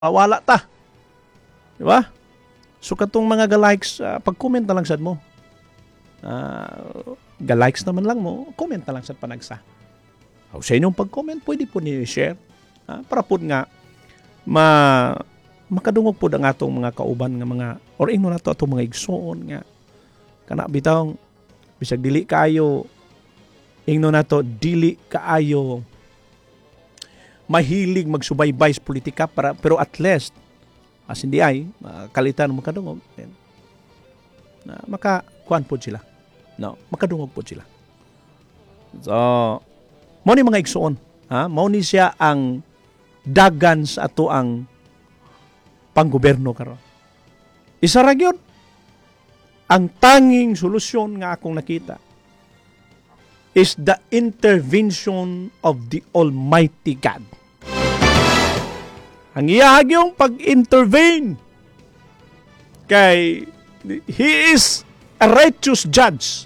Wala ta. Di ba? So katong mga ga-likes, pag-comment na lang sad mo. Ga-likes naman lang mo, comment na lang sad panagsa. Sa inyong pag-comment, pwede po niyo i-share. Para po nga, makadungog po ang atong mga kauban nga mga, or ingno na to atong mga igsoon nga. Kana bitang, bisag dili kaayo, ingno na to, dili kaayo, mahilig magsubaybay sa politika, pero at least, as hindi ay, kalitan mo makadungog, then, makakuan po sila. No, makadungog po sila. So, mo ni mga igsoon, mo ni siya ang dagan sa ato ang panggoberno karon. Isa ra gyud ang tanging solusyon nga akong nakita is the intervention of the Almighty God. Ang iyahag yung pag-intervene kay He is a righteous judge.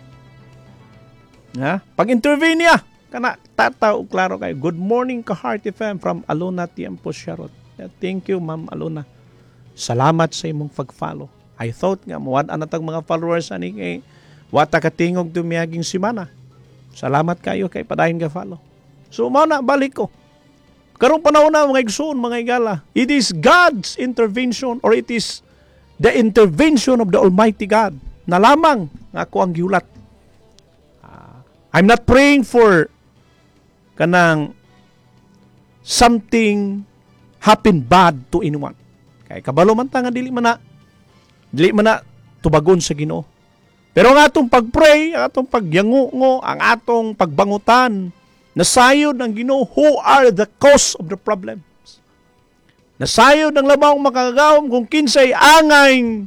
Pag-intervene niya, kana tataw klaro kay good morning ka Heart FM from Alona Tiempo Sharot. Thank you Ma'am Alona. Salamat sa imong pag-follow. I thought nga muwad anatag mga followers ani kay wata katingog dumiyaging semana. Salamat kayo kay padayon ka follow. So mao na balik ko. Karong panahon na mga igsoon, mga igala, it is God's intervention or it is the intervention of the Almighty God na lamang nga ako ang giulat. I'm not praying for kanang something happen bad to anyone. Kay kabalo man ta nga dili man na tubagon sa Ginoo. Pero ang atong pag-pray, ang atong pagyangungo, ang atong pagbangutan, nasayod ng Ginoo who are the cause of the problems. Nasayod ng lamang makagawom kung kinsay angay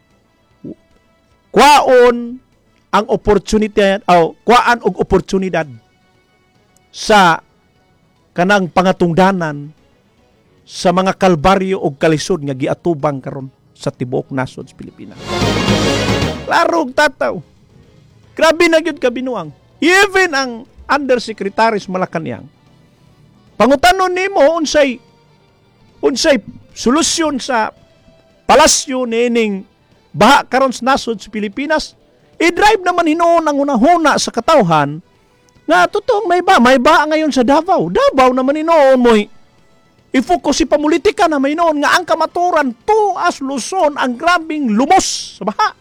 kwaon ang opportunity o kuan og oportunidad sa kanang pangatungdanan sa mga kalbaryo o kalisod nga giatubang karon sa tibuok nasod sa Pilipinas. Klaro tataw. Grabe na gyud kabinuang. Even ang Undersecretary sa Malacañang, pangutanon nimo unsay solusyon sa palasyo niining baha karon sa nasod sa Pilipinas. I-drive naman hinoon ang unahuna sa katawhan na totoong may ba ngayon sa Davao. Davao naman hinoon mo i-focus si pamulitika na may noon nga ang kamaturan tuas Luzon ang grabing lumos sa baha.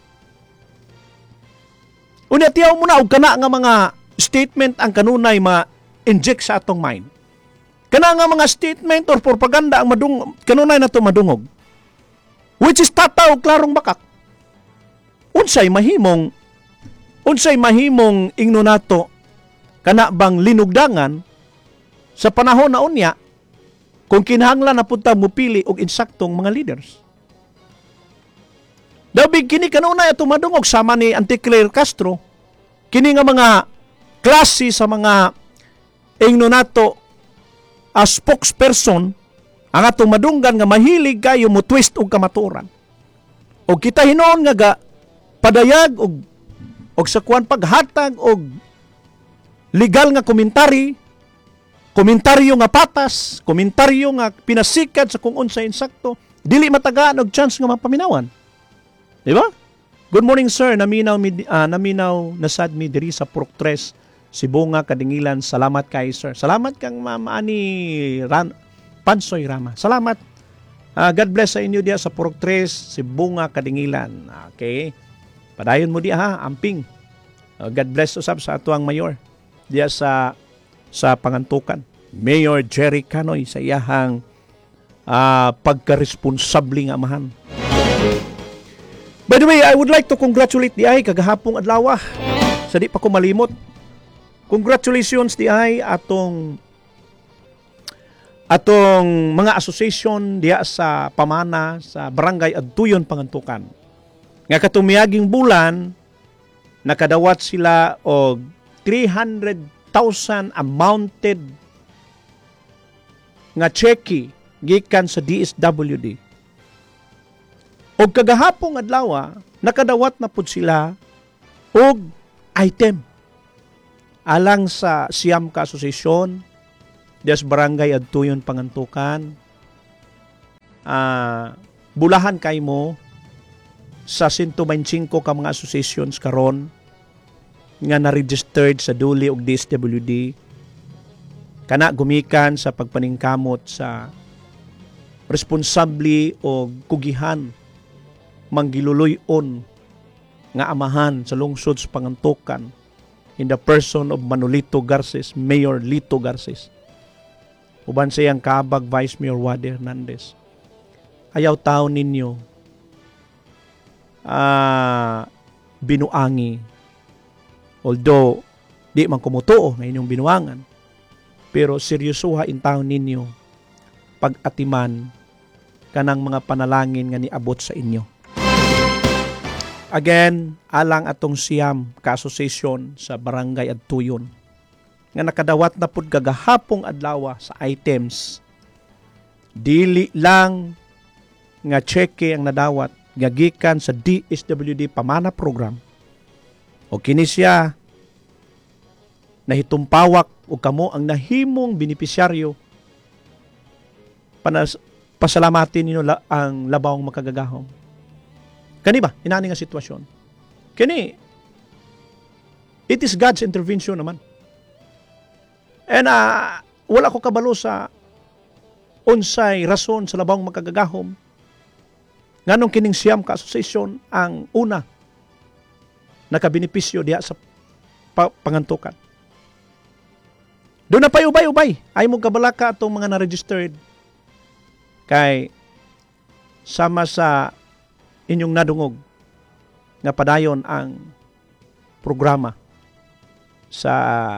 Unya tiyaw mo na og kana nga mga statement ang kanunay ma-inject sa atong mind. Kana nga mga statement or propaganda ang kanunay na to madungog. Which is tataw klarong bakak. Unsay mahimong ingno nato kana bang linugdangan sa panahon na unya kung kinahanglan na punta mupili og insaktong mga leaders. Dabig kini kanunay ato madungog sama ni Anticlair Castro kini nga mga klase sa mga ingno nato as spokesperson ang atong madunggan nga mahilig kayo mo twist og kamatuoran. O kita hinoon nga padayag og sa kuan paghatag og legal nga komentaryo nga patas, komentaryo nga pinasikat sa kung unsa insakto, dili matagaan og chance nga mapaminawan. Di ba? Good morning sir, naminaw na sad mi diri sa Purok 3, Sibunga, Kadingilan. Salamat kay sir. Salamat kang Ma'am Ani Pansoy Rama. Salamat. God bless sa inyo diya sa Purok 3, Sibunga, Kadingilan. Okay. Padayon mo diya amping. God bless usab sa atuang mayor diya sa Pangantukan. Mayor Jerry Canoy sa iyahang pagka-responsable nga amahan. By the way, I would like to congratulate di ay kagahapong adlaw. Sa di pa ko malimot. Congratulations di ay atong mga association diya sa pamana sa Barangay Adtuyon, Pangantukan. Nga katumiyaging bulan nakadawat sila og 300,000 amounted nga cheque gikan sa DSWD. Og kagahapong adlaw nakadawat na pud sila og item alang sa siyam ka asosasyon des Barangay Adtuyon, Pangantukan bulahan kay mo sa 125 ka mga associations karon nga na-registered sa DULI ug DSWD kana gumikan sa pagpaningkamot sa responsable o kugihan manggiluluyon nga amahan sa lungsod sa Pangantukan in the person of Manolito Garces, Mayor Lito Garces. Uban sa iyang kabag Vice Mayor Wade Hernandez. Ayaw taon ninyo binuangi. Although di man kumutuo na inyong binuangan, pero seryosoha in taon ninyo pag-atiman kanang mga panalangin nga niabot sa inyo. Again, alang atong siyam ka-association sa barangay at tuyon nga nakadawat na pud kagahapong adlaw sa items. Dili lang nga cheque ang nadawat gagikan sa DSWD pamana program o kini siya nahitumpawak o kamo ang nahimong benepisyaryo pasalamatin ninyo ang labawang makagagahom. Kani ba? Inani nga sitwasyon. Kani, it is God's intervention naman. And wala ko kabalo sa unsay rason sa labawang makagagahom. Nganong kining siyam ka association ang una nakabenepisyo diha sa Pangantukan. Doon na pa ubay-ubay. Ay mo kabalaka atong mga na-registered kay sama sa inyong nadungog nga padayon ang programa sa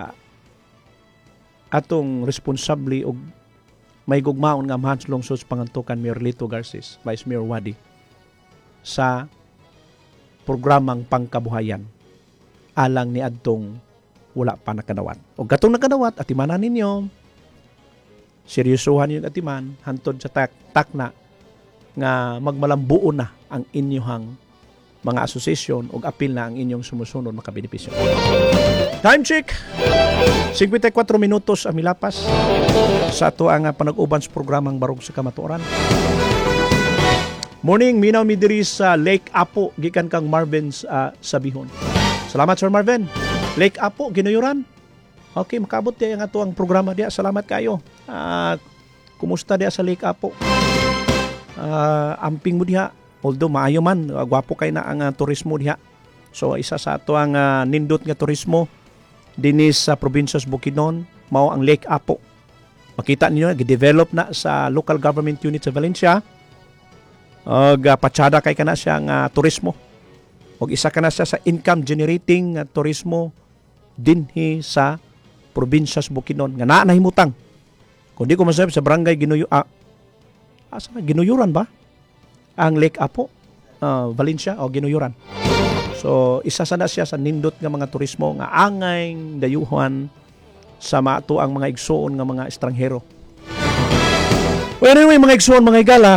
atong responsable og may gugmaon nga amahan sa lungsod sa Pangantukan Mayor Lito Garces, Vice Mayor Wadi sa programang pangkabuhayan alang ni adtong wala pa nakadawat. O gatong nakadawat, atimanan ninyo, seryosohan ninyo atiman, hantod sa takna nga magmalambuo na ang inyong mga asosasyon o apil na ang inyong sumusunod makabenepisyo. Time check! 54 minutos ang milapas sa ato ang panag-uban sa programang Barog sa Kamatuoran. Morning, minaw mi diri sa Lake Apo, gikan kang Marvin Sabihon. Salamat Sir Marvin. Lake Apo, Ginuyuran. Okay, makabot diya ang ato ang programa diya. Salamat kayo. Kumusta diya sa Lake Apo? Amping mo diha. Although maayo man, gwapo kay na ang turismo diha. So isa sa ato ang nindot nga turismo dinis sa probinsya sa Bukidnon, mao ang Lake Apo. Makita niyo, gi-develop na sa local government unit sa Valencia. Patsada kay kana siya nga turismo. Og isa kana siya sa income generating turismo dinhi sa probinsya sa Bukidnon nga naa nahimutang. Kung di ko masabi sa barangay Ginuyuran ba? Ang Lake Apo, Valencia o Ginuyuran. So isa sana siya sa nindot nga mga turismo nga angay dayuhan sa mato ang mga igsoon nga mga estranghero. Well, anyway, mga igsoon, mga igala,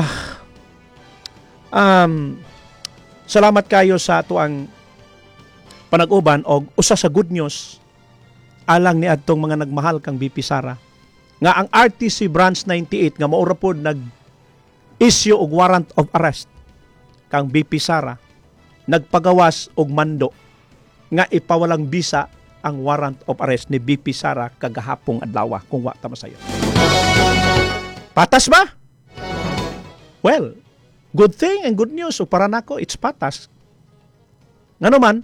salamat kayo sa ato ang panag-uban o usa sa good news alang ni adtong mga nagmahal kang BP Sara nga ang RTC Branch 98 nga maura pod nag-issue og warrant of arrest kang BP Sara nagpagawas og mando nga ipawalang bisa ang warrant of arrest ni BP Sara kagahapong adlaw kung wa ta masayo. Patas ba? Well, good thing and good news. So para nako, it's patas. Ngano man,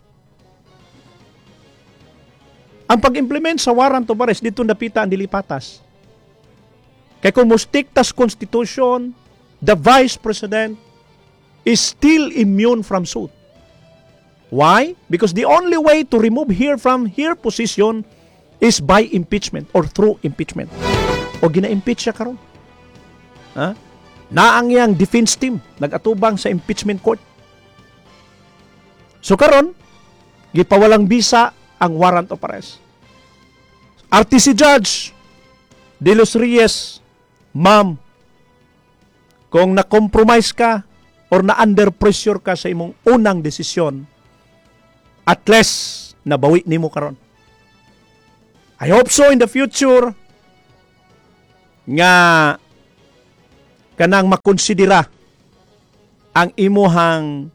ang pag-implement sa warrant of arrest dito napita ang dili patas. Kaya kung mustiktas Constitution, the Vice President is still immune from suit. Why? Because the only way to remove her from her position is by impeachment or through impeachment. O gina-impeach siya karon. Naang yang defense team nag-atubang sa impeachment court. So karon, gipawalang bisa ang warrant of arrest. RTC Judge De Los Reyes, ma'am, kung na-compromise ka or na-under pressure ka sa imong unang desisyon, at least nabawi nimo karon. I hope so in the future nga kanang makonsidera ang imuhang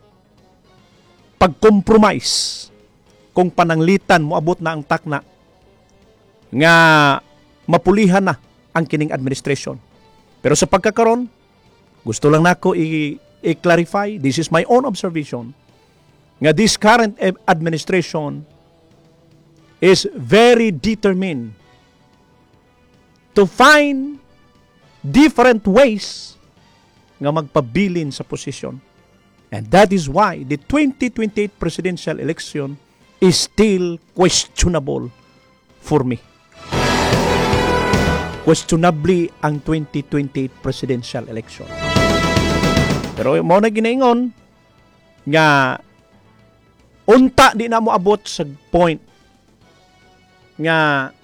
pag-compromise kung pananglitan moabot na ang takna nga mapulihan na ang kining administration. Pero sa pagkakaron, gusto lang nako i-clarify, this is my own observation, nga this current administration is very determined to find different ways nga magpabilin sa posisyon. And that is why the 2028 presidential election is still questionable for me. Questionably ang 2028 presidential election. Pero mo na ginaingon nga unta di na mo abot sa point nga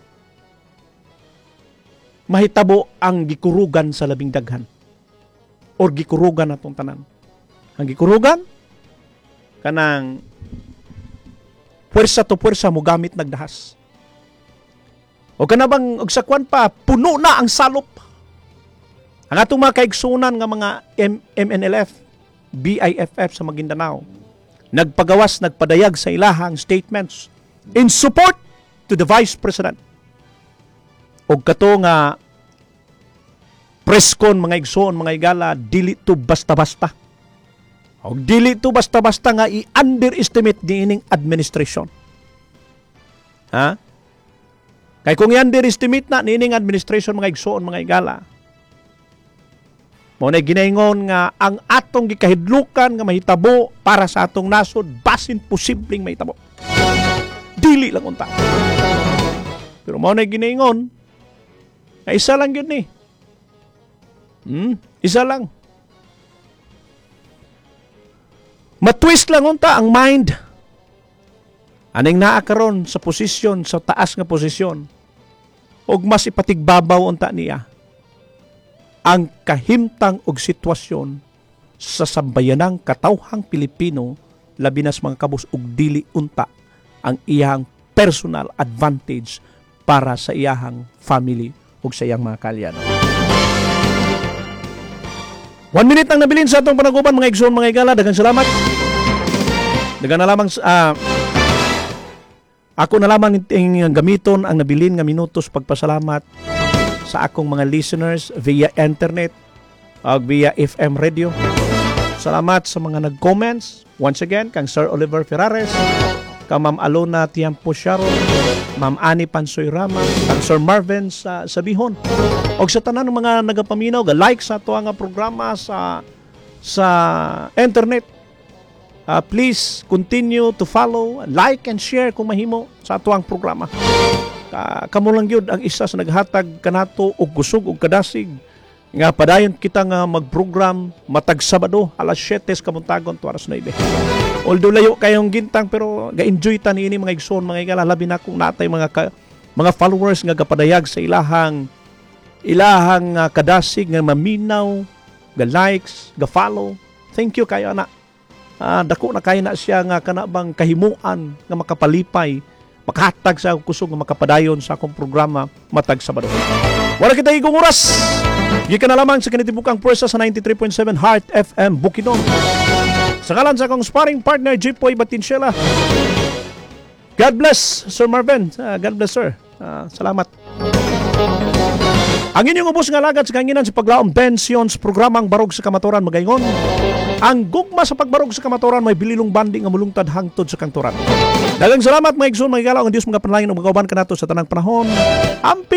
mahitabo ang gikurugan sa labing daghan or gikurugan atong tanan. Ang gikurugan kanang puwersa to puwersa mo gamit nagdahas. O kanabang og sakwan pa puno na ang salop. Ang atong mga kaigsunan nga mga MNLF, BIFF sa Maguindanao nagpagawas, nagpadayag sa ilahang statements in support to the Vice President. Og kato nga preskon mga igsoon, mga igala, dili to basta-basta. Og dili to basta-basta nga i-underestimate niining administration. Ha? Kay kung i-underestimate na niining administration mga igsoon, mga igala, mo na ginaingon nga ang atong gikahidlukan nga mahitabo para sa atong nasod basin posibleng mahitabo. Dili lang unta. Pero mo na ginaingon nga isa lang yun ni. Isa lang. Matwist lang unta ang mind. Aning naa karon sa posisyon, sa taas nga posisyon. Og mas ipatigbabaw unta niya ang kahimtang og sitwasyon sa sambayanang katawhang Pilipino, labi nas mga kabus og dili unta ang iyang personal advantage para sa iyang family ug sa iyang mga kalyan. 1 minute ang nabilin sa atong panaguban mga igsoon, mga igala. Daghang salamat. Daghang na lamang ako na lamang gamiton ang nabilin nga minutos pagpasalamat sa akong mga listeners via internet o via FM radio. Salamat sa mga nag-comments. Once again, kang Sir Oliver Ferrares, kang Ma'am Alona Tiampo Sharon, Ma'am Ani Pansoy Rama, kang Sir Marvin sa Bihon. O sa tanan ng mga nagapaminaw, like sa ito ang programa sa internet. Please continue to follow, like and share kung mahimo sa ito ang programa. Kamo lang yun ang isa sa naghatag kanato og kusog og kadasig nga padayon kita nga magprogram matag Sabado alas 7 kamuntagon to alas 9. Although layo kayong gintang pero ga-enjoy ta niini mga igsoon, mga igala, labi na kung natay mga followers nga gapadayag sa ilahang kadasig nga maminaw, ga likes, ga follow. Thank you kayo ana. Dako na kay na siya nga kanabang kahimuan nga makapalipay, makahatag sa kusog nga makapadayon sa akong programa matag Sabado. Wala kita igong oras. Gikan na lamang sa kanitibukang pwersa sa 93.7 Heart FM Bukidnon. Sa kalan sa akong sparring partner Jipoy Batinsyela. God bless Sir Marvin. God bless sir. Salamat. Ang inyong ubos nga lagad sa kanginan sa paglaom pensions programang Barog sa Kamaturan magaingon. Ang gugma sa pagbarog sa kamaturan may bililong banding nga mulungtad hangtod sa kanturan. Daghang salamat mga igsoon, mga igala, ang Dios mga panalangin ug magauban kanato sa tanang panahon. Ampi